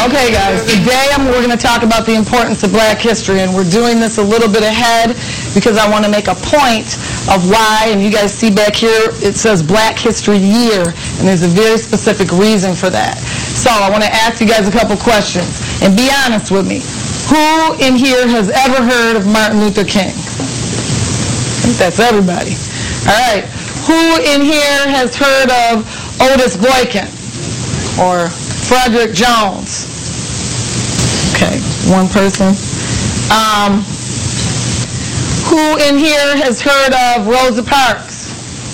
Okay, guys, today we're going to talk about the importance of black history, and we're doing this a little bit ahead because I want to make a point of why, and you guys see back here, it says Black History Year, and there's a very specific reason for that. So I want to ask you guys a couple questions, and be honest with me. Who in here has ever heard of Martin Luther King? I think that's everybody. All right. Who in here has heard of Otis Boykin or Frederick Jones? Okay, one person. Who in here has heard of Rosa Parks?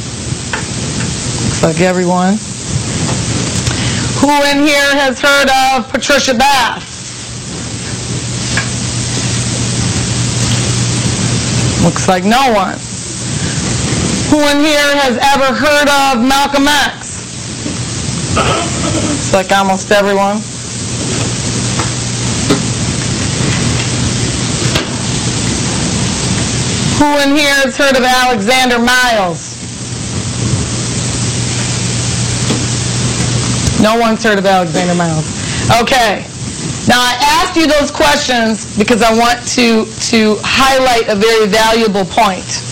Looks like everyone. Who in here has heard of Patricia Bass? Looks like no one. Who in here has ever heard of Malcolm X? Looks like almost everyone. Who in here has heard of Alexander Miles? No one's heard of Alexander Miles. Okay. Now I asked you those questions because I want to highlight a very valuable point.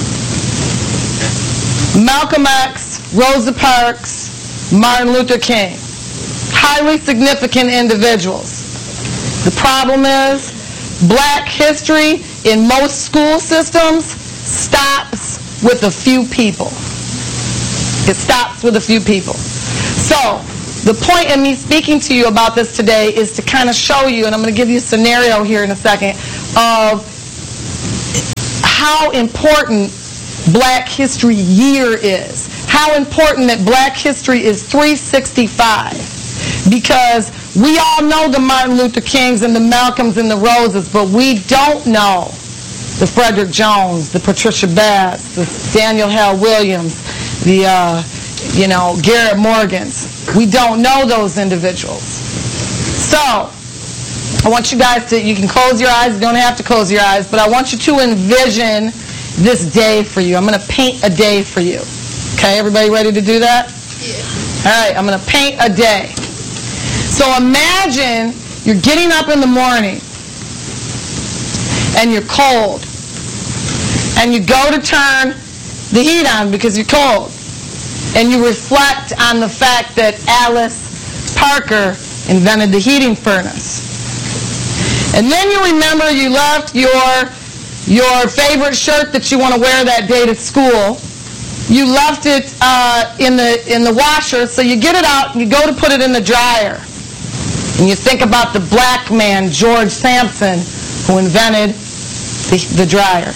Malcolm X, Rosa Parks, Martin Luther King. Highly significant individuals. The problem is, black history in most school systems stops with a few people. It stops with a few people. So, the point in me speaking to you about this today is to kind of show you, and I'm going to give you a scenario here in a second, of how important Black History Year is. How important that Black history is 365. Because we all know the Martin Luther Kings and the Malcolms and the Rosas, but we don't know the Frederick Jones, the Patricia Bass, the Daniel Hale Williams, the Garrett Morgans. We don't know those individuals. So, I want you guys to, you can close your eyes, you don't have to close your eyes, but I want you to envision this day for you. I'm going to paint a day for you. Okay, everybody ready to do that? Yeah. All right, I'm going to paint a day. So imagine you're getting up in the morning and you're cold and you go to turn the heat on because you're cold and you reflect on the fact that Alice Parker invented the heating furnace. And then you remember you left your favorite shirt that you want to wear that day to school. You left it in the washer, so you get it out and you go to put it in the dryer. And you think about the black man, George Sampson, who invented the dryer.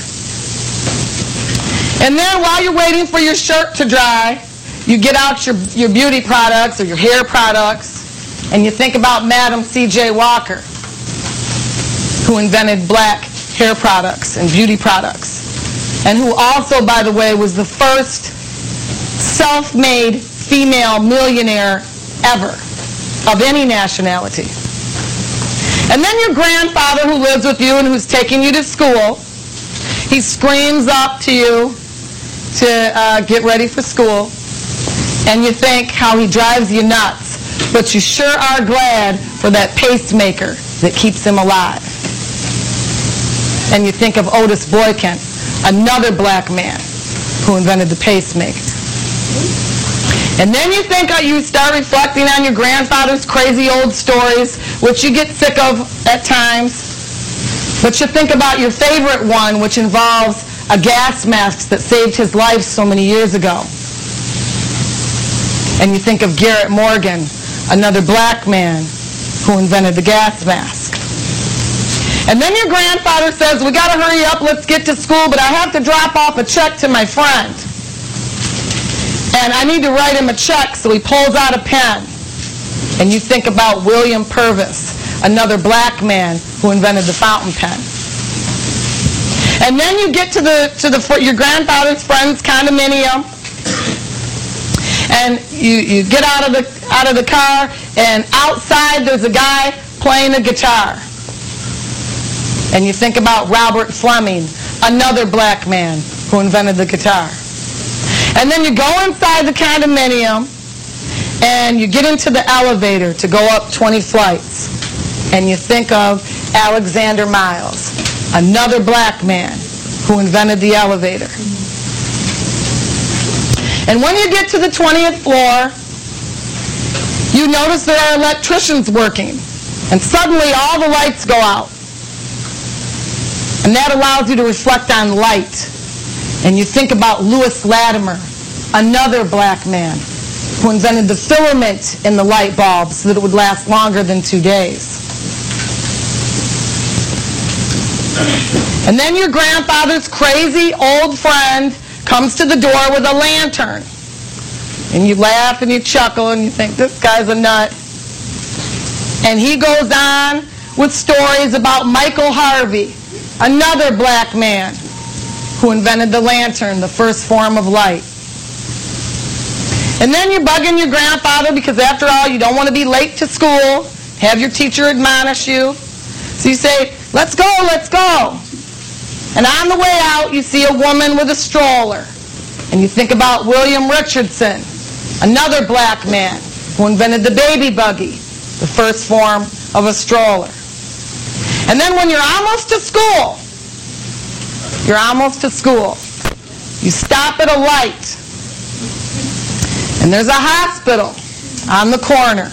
And then while you're waiting for your shirt to dry, you get out your beauty products or your hair products, and you think about Madam C.J. Walker, who invented black hair products and beauty products, and who also, by the way, was the first self-made female millionaire ever of any nationality. And then your grandfather who lives with you and who's taking you to school, he screams up to you to get ready for school, and you think how he drives you nuts, but you sure are glad for that pacemaker that keeps him alive. And you think of Otis Boykin, another black man who invented the pacemaker. And then you start reflecting on your grandfather's crazy old stories, which you get sick of at times. But you think about your favorite one, which involves a gas mask that saved his life so many years ago. And you think of Garrett Morgan, another black man who invented the gas mask. And then your grandfather says, we got to hurry up, let's get to school, but I have to drop off a check to my friend. And I need to write him a check, so he pulls out a pen. And you think about William Purvis, another black man who invented the fountain pen. And then you get to your grandfather's friend's condominium, and you get out of the car, and outside there's a guy playing a guitar. And you think about Robert Fleming, another black man who invented the guitar. And then you go inside the condominium and you get into the elevator to go up 20 flights. And you think of Alexander Miles, another black man who invented the elevator. And when you get to the 20th floor, you notice there are electricians working. And suddenly all the lights go out. And that allows you to reflect on light. And you think about Lewis Latimer, another black man who invented the filament in the light bulb so that it would last longer than 2 days. And then your grandfather's crazy old friend comes to the door with a lantern. And you laugh and you chuckle and you think, this guy's a nut. And he goes on with stories about Michael Harvey, another black man who invented the lantern, the first form of light. And then you're bugging your grandfather because after all, you don't want to be late to school, have your teacher admonish you. So you say, let's go, let's go. And on the way out, you see a woman with a stroller. And you think about William Richardson, another black man who invented the baby buggy, the first form of a stroller. And then when you're almost to school, you stop at a light. And there's a hospital on the corner.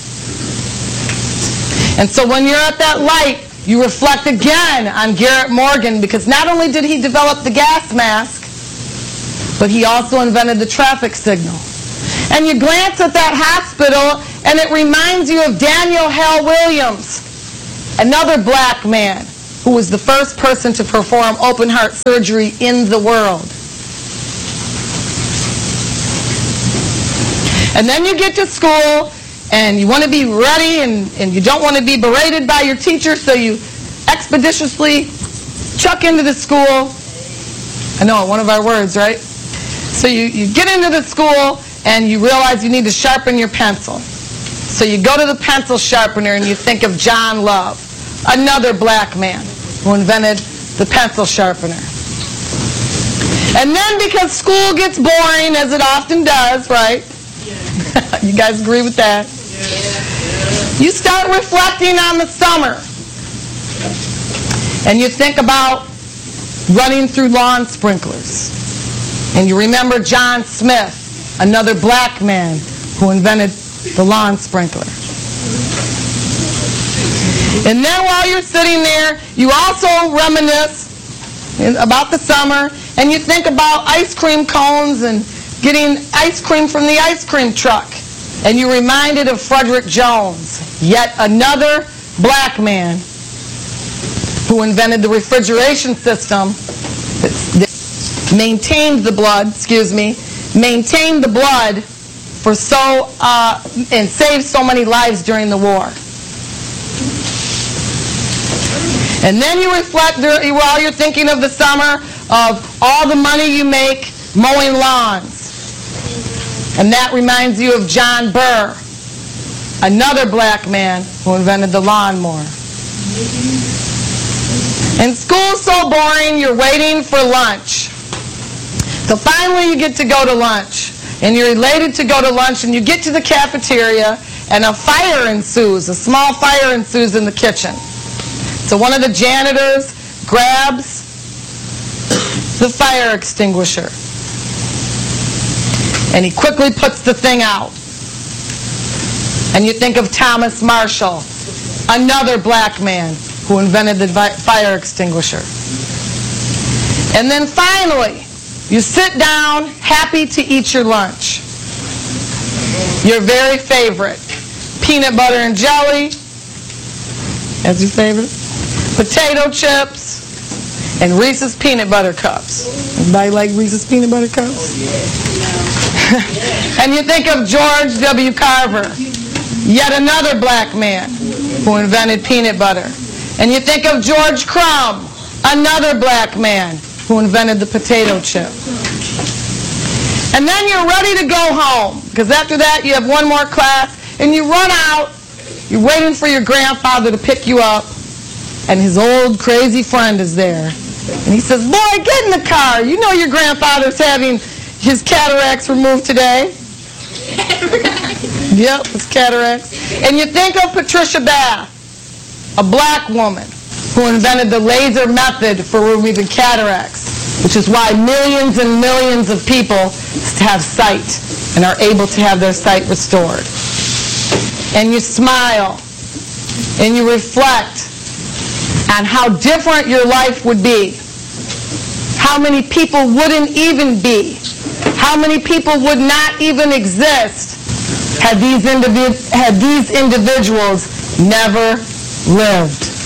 And so when you're at that light, you reflect again on Garrett Morgan, because not only did he develop the gas mask, but he also invented the traffic signal. And you glance at that hospital, and it reminds you of Daniel Hale Williams, another black man who was the first person to perform open heart surgery in the world. And then you get to school, and you want to be ready, and you don't want to be berated by your teacher, so you expeditiously chuck into the school. I know, one of our words, right? So you get into the school, and you realize you need to sharpen your pencil. So you go to the pencil sharpener, and you think of John Love, another black man who invented the pencil sharpener. And then because school gets boring, as it often does, right? You guys agree with that? You start reflecting on the summer. And you think about running through lawn sprinklers. And you remember John Smith, another black man who invented the lawn sprinkler. And then while you're sitting there, you also reminisce about the summer, and you think about ice cream cones and getting ice cream from the ice cream truck. And you're reminded of Frederick Jones, yet another black man who invented the refrigeration system that maintained the blood for and saved so many lives during the war. And then you reflect while you're thinking of the summer of all the money you make mowing lawns. And that reminds you of John Burr, another black man who invented the lawnmower. And school's so boring, you're waiting for lunch. So finally you get to go to lunch. And you're elated to go to lunch, and you get to the cafeteria, and a fire ensues, a small fire ensues in the kitchen. So one of the janitors grabs the fire extinguisher, and he quickly puts the thing out. And you think of Thomas Marshall, another black man who invented the fire extinguisher. And then finally, you sit down, happy to eat your lunch. Your very favorite. Peanut butter and jelly. That's your favorite? Potato chips. And Reese's Peanut Butter Cups. Anybody like Reese's Peanut Butter Cups? And you think of George W. Carver, yet another black man who invented peanut butter. And you think of George Crumb, another black man who invented the potato chip. And then you're ready to go home, because after that you have one more class, and you run out, you're waiting for your grandfather to pick you up, and his old crazy friend is there. And he says, boy, get in the car. You know your grandfather's having his cataracts removed today. Yep, it's cataracts. And you think of Patricia Bath, a black woman who invented the laser method for removing cataracts, which is why millions and millions of people have sight and are able to have their sight restored. And you smile and you reflect on how different your life would be. How many people wouldn't even be. How many people would not even exist had these individuals never lived.